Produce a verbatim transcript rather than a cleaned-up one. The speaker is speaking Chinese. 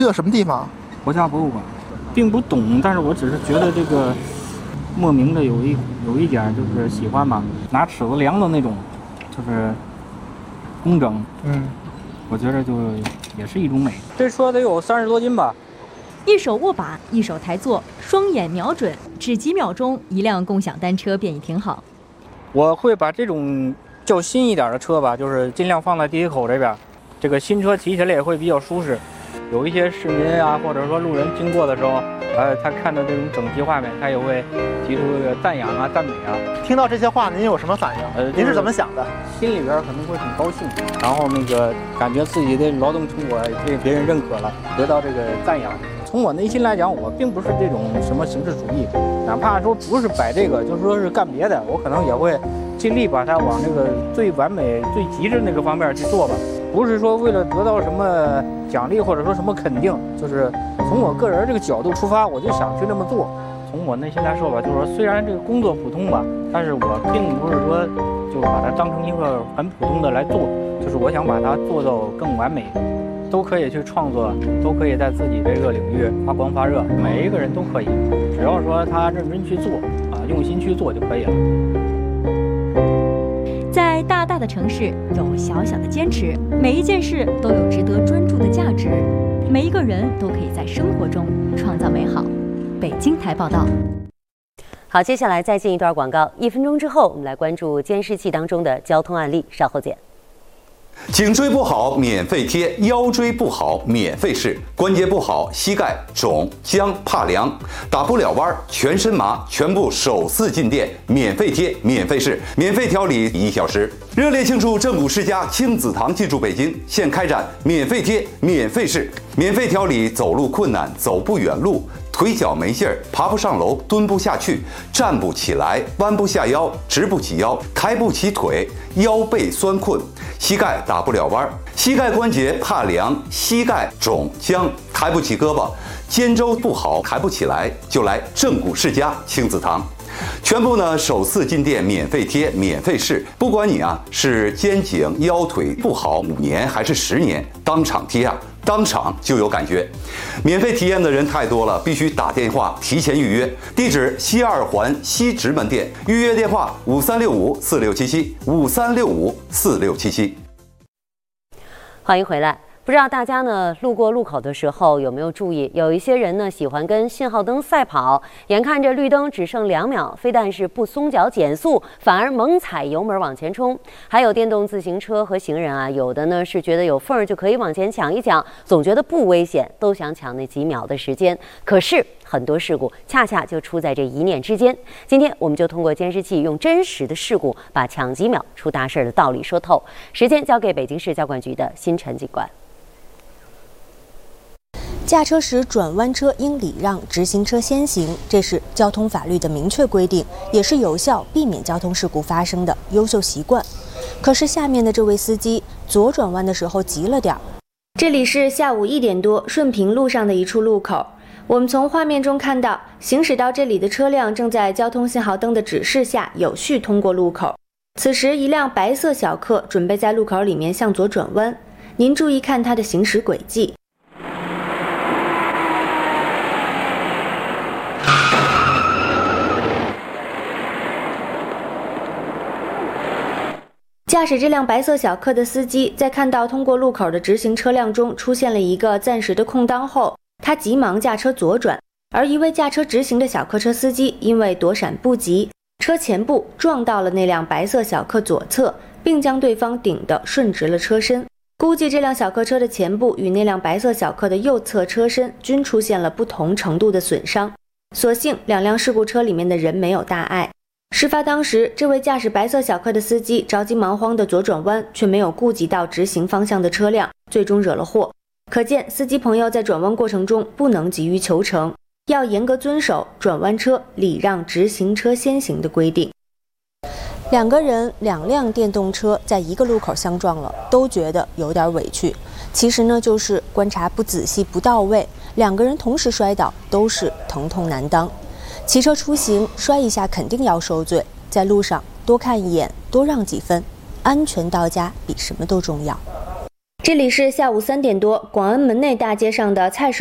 去的什么地方？ 国家博物馆，并不懂，但是我只是觉得这个莫名的有一有一点就是喜欢吧，拿尺子量的那种，就是工整，嗯，我觉得就也是一种美。这车得有三十多斤吧。 一手握把，一手抬座，双眼瞄准，只几秒钟，一辆共享单车便已停好。 我会把这种较新一点的车吧，就是尽量放在地铁口这边，这个新车骑起来也会比较舒适。有一些市民啊，或者说路人经过的时候，呃，他看到这种整齐画面，他也会提出这个赞扬啊、赞美啊。 听到这些话，您有什么反应？呃，您是怎么想的？ 心里边可能会很高兴，然后那个感觉自己的劳动成果被别人认可了，得到这个赞扬。从我内心来讲，我并不是这种什么形式主义，哪怕说不是摆这个，就是说是干别的，我可能也会尽力把它往这个最完美、最极致那个方面去做吧。不是说为了得到什么奖励或者说什么肯定，就是从我个人这个角度出发，我就想去这么做。从我内心来说吧，就是说虽然这个工作普通吧，但是我并不是说就把它当成一个很普通的来做，就是我想把它做到更完美。都可以去创作，都可以在自己这个领域发光发热，每一个人都可以，只要说他认真去做啊，用心去做就可以了。 在大大的城市，有小小的坚持，每一件事都有值得专注的价值，每一个人都可以在生活中创造美好。北京台报道。 好，接下来再进一段广告，一分钟之后，我们来关注监视器当中的交通案例，稍后见。 颈椎不好免费贴，腰椎不好免费试，关节不好膝盖肿僵怕凉，打不了弯全身麻，全部首次进店免费贴免费试，免费调理一小时。热烈庆祝正骨世家亲子堂进驻北京，现开展免费贴免费试，免费调理走路困难走不远路，腿脚没劲儿，爬不上楼，蹲不下去，站不起来，弯不下腰，直不起腰，抬不起腿，腰背酸困，膝盖打不了弯，膝盖关节怕凉，膝盖肿僵，抬不起胳膊，肩周不好，抬不起来，就来正骨世家亲子堂。全部呢首次进店免费贴免费试，不管你啊是肩颈腰腿不好五年还是十年，当场贴啊当场就有感觉。免费体验的人太多了，必须打电话提前预约。地址西二环西直门店，预约电话五三六五四六七七五三六五四六七七。 欢迎回来。不知道大家呢路过路口的时候有没有注意，有一些人呢喜欢跟信号灯赛跑，眼看着绿灯只剩两秒，非但是不松脚减速，反而猛踩油门往前冲。还有电动自行车和行人啊，有的呢是觉得有缝儿就可以往前抢一抢，总觉得不危险，都想抢那几秒的时间。可是很多事故恰恰就出在这一念之间。今天我们就通过监视器，用真实的事故把抢几秒出大事的道理说透。时间交给北京市交管局的辛晨警官。 驾车时转弯车应礼让直行车先行，这是交通法律的明确规定，也是有效避免交通事故发生的优秀习惯。可是下面的这位司机左转弯的时候急了点儿。 这里是下午一点多顺平路上的一处路口，我们从画面中看到，行驶到这里的车辆正在交通信号灯的指示下有序通过路口。此时一辆白色小客准备在路口里面向左转弯，您注意看它的行驶轨迹。驾驶这辆白色小客的司机在看到通过路口的直行车辆中出现了一个暂时的空档后，他急忙驾车左转，而一位驾车直行的小客车司机因为躲闪不及，车前部撞到了那辆白色小客左侧，并将对方顶得顺直了车身。估计这辆小客车的前部与那辆白色小客的右侧车身均出现了不同程度的损伤，所幸两辆事故车里面的人没有大碍。事发当时，这位驾驶白色小客的司机着急忙慌的左转弯，却没有顾及到直行方向的车辆，最终惹了祸。可见司机朋友在转弯过程中不能急于求成，要严格遵守转弯车礼让直行车先行的规定。 两个人两辆电动车在一个路口相撞了，都觉得有点委屈。其实呢，就是观察不仔细不到位，两个人同时摔倒都是疼痛难当。骑车出行摔一下肯定要受罪，在路上多看一眼，多让几分，安全到家比什么都重要。 这里是下午三点多，广安门内大街上的菜市